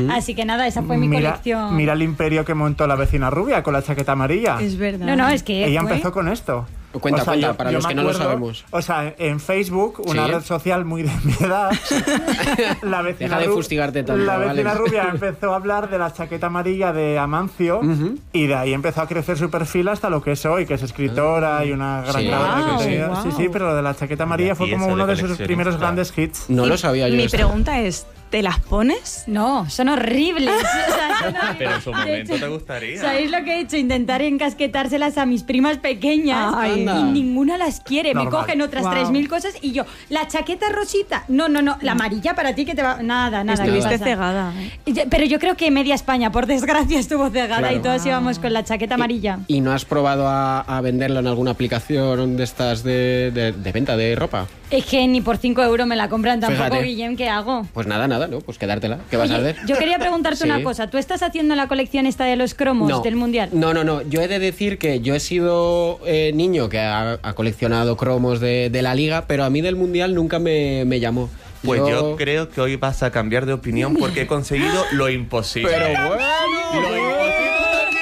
Así que nada, esa fue mi colección. Mira el imperio que montó la vecina rubia con la chaqueta amarilla. Es verdad. No, es que ella empezó con esto. Cuenta, para los que no lo sabemos. O sea, en Facebook, una red social muy de mi edad, la vecina, deja de fustigarte tanto, la vecina rubia empezó a hablar de la chaqueta amarilla de Amancio y de ahí empezó a crecer su perfil hasta lo que es hoy, que es escritora y una gran carrera que tenía. Sí, pero lo de la chaqueta amarilla fue como uno de sus primeros grandes hits. No lo sabía yo. Mi pregunta es, ¿te las pones? No, son horribles. Pero en su momento te gustaría. ¿Sabéis lo que he hecho? Intentar encasquetárselas a mis primas pequeñas. Ay, y ninguna las quiere. Normal. Me cogen otras 3.000 cosas y yo, la chaqueta rosita. No, la amarilla para ti que te va... Nada. Estuviste cegada. Pero yo creo que media España, por desgracia, estuvo cegada y todos íbamos con la chaqueta amarilla. ¿Y no has probado a venderlo en alguna aplicación de estas de venta de ropa? Es que ni por 5 euros me la compran tampoco, Fíjate. Guillem, ¿qué hago? Pues nada, ¿no? Pues quedártela. ¿Qué vas a hacer? Yo quería preguntarte una cosa. ¿Tú estás haciendo la colección esta de los cromos del Mundial? No. Yo he de decir que yo he sido niño que ha coleccionado cromos de la Liga, pero a mí del Mundial nunca me llamó. Pues yo creo que hoy vas a cambiar de opinión porque he conseguido lo imposible. Pero bueno. Lo imposible.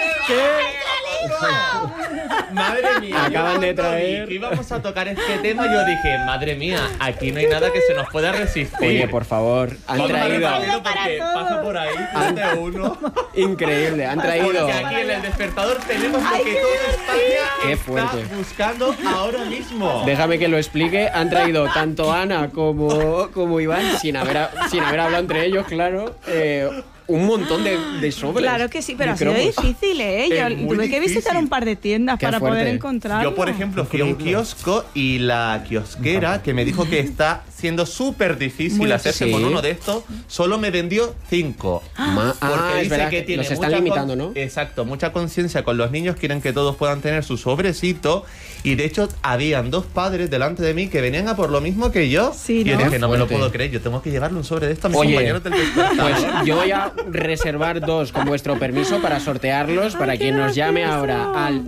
Madre mía. Acaban de traer. Que íbamos a tocar este tema, yo dije, madre mía, aquí no hay nada que se nos pueda resistir. Oye, por favor, han Vamos a traído. repartirlo porque pasa por ahí de uno. Increíble, han traído. Porque aquí en el despertador tenemos lo que toda Qué España fuerte. está buscando ahora mismo. Déjame que lo explique. Han traído tanto Ana como Iván, sin haber hablado entre ellos, claro. Un montón de sobres. Claro que sí, pero de ha sido cromos. difícil, ¿eh? Yo Es muy tuve que visitar difícil. un par de tiendas Qué para fuerte. poder encontrarlo. Yo, por ejemplo, fui a un kiosco y la kiosquera, que me dijo que está siendo súper difícil hacerse sí. con uno de estos, solo me vendió 5. Porque es dice verdad que tiene los están mucha limitando, ¿no? Exacto, mucha conciencia con los niños, quieren que todos puedan tener su sobrecito. Y de hecho, habían 2 padres delante de mí que venían a por lo mismo que yo. Sí, y yo ¿no? dije, no me lo Fuerte. puedo creer, yo tengo que llevarle un sobre de esto a mis Oye, compañeros del despertador. Pues yo voy a reservar 2 con vuestro permiso para sortearlos para quien nos llame ahora al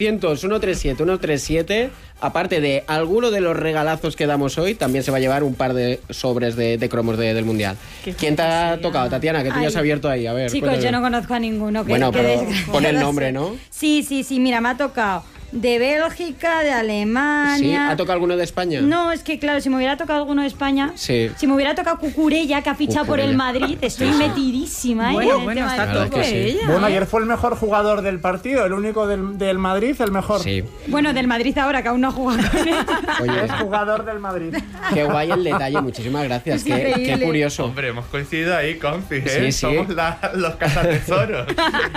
900-137-137. Aparte de alguno de los regalazos que damos hoy, también se va a llevar un par de sobres de cromos del Mundial. ¿Quién te ha tocado, Tatiana? Que tú ya has abierto ahí. A ver, Chicos, cuéntame. yo no conozco a ninguno. Bueno, pero pon el nombre, ¿no? Sí, mira, me ha tocado de Bélgica, de Alemania. ¿Sí? ¿Ha tocado alguno de España? No, es que claro, si me hubiera tocado alguno de España, Sí. si me hubiera tocado Cucurella, que ha fichado por el Cucurella. Madrid, estoy metidísima. Bueno, en el tema está del verdad todo que sí. ella. Bueno, ayer fue el mejor jugador del partido, el único del Madrid, el mejor. Sí. Bueno, del Madrid ahora, que aún no ha jugado con él. Oye, Es jugador del Madrid. qué guay el detalle. Muchísimas gracias. Es Qué increíble. curioso. Hombre, hemos coincidido ahí, confis, ¿eh? Sí, sí. Somos los cazatesoros.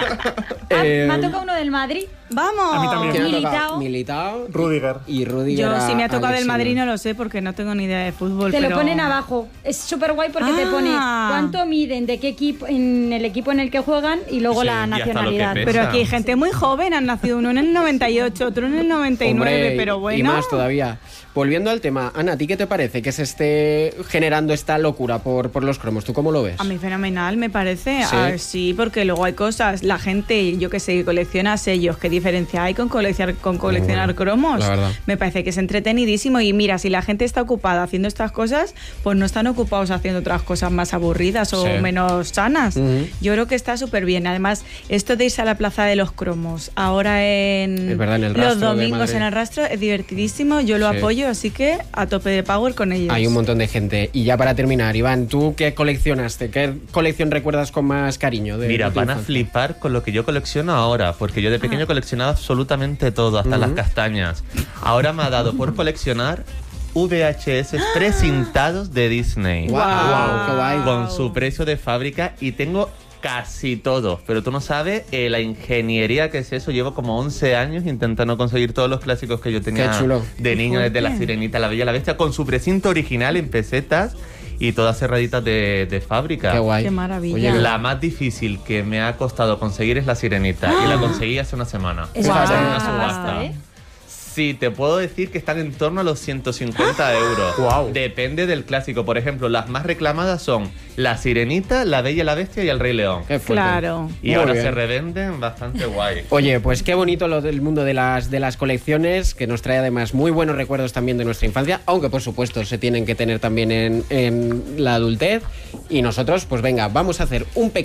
Me ha tocado uno del Madrid. ¡Vamos! A mí también. ¿Quién ha Militao. tocado? Militao. Rudiger. Y Rudiger. Yo, si me ha tocado del Alexis. Madrid, no lo sé porque no tengo ni idea de fútbol. Te pero... lo ponen abajo. Es súper guay porque te pone cuánto miden, de qué equipo, en el equipo en el que juegan y luego Sí, la y hasta lo que nacionalidad. pesa. Pero aquí hay gente muy joven, han nacido uno en el 98, otro en el 99, Hombre, pero bueno. y más todavía. Volviendo al tema, Ana, ¿a ti qué te parece que se esté generando esta locura por los cromos? ¿Tú cómo lo ves? A mí fenomenal, me parece. ¿Sí? Sí, porque luego hay cosas, la gente, yo que sé, que colecciona sellos, ¿qué diferencia hay con coleccionar cromos? la verdad. Me parece que es entretenidísimo y mira, si la gente está ocupada haciendo estas cosas, pues no están ocupados haciendo otras cosas más aburridas o Sí. menos sanas. Ujú. Yo creo que está súper bien. Además, esto de irse a la Plaza de los Cromos, ahora Es verdad, en el los Rastro de domingos Madrid. en el Rastro, es divertidísimo, yo lo Sí. apoyo, así que a tope de power con ellos. Hay un montón de gente. Y ya para terminar, Iván, ¿tú qué coleccionaste? ¿Qué colección recuerdas con más cariño? Mira, de tu van a infancia? flipar con lo que yo colecciono ahora, porque yo de pequeño coleccionaba absolutamente todo, hasta las castañas. Ahora me ha dado por coleccionar VHS precintados de Disney. Guau, qué guay. Con su precio de fábrica y tengo casi todo, pero tú no sabes la ingeniería que es eso. Llevo como 11 años intentando conseguir todos los clásicos que yo tenía Qué chulo. de niño, desde La Sirenita, La Bella y la Bestia, con su precinto original en pesetas y todas cerraditas de fábrica. Qué guay. Qué maravilla. Oye, La más difícil que me ha costado conseguir es La Sirenita y la conseguí hace una semana. Es Guau. bastante Una pasta, subasta. ¿eh? Sí, te puedo decir que están en torno a los 150 euros. Guau. Depende del clásico. Por ejemplo, las más reclamadas son La Sirenita, La Bella y la Bestia y El Rey León. qué fuerte. Claro. Y Muy ahora bien. se revenden bastante guay. Oye, pues qué bonito lo del mundo de las colecciones, que nos trae además muy buenos recuerdos también de nuestra infancia, aunque por supuesto se tienen que tener también en la adultez. Y nosotros, pues venga, vamos a hacer un pequeño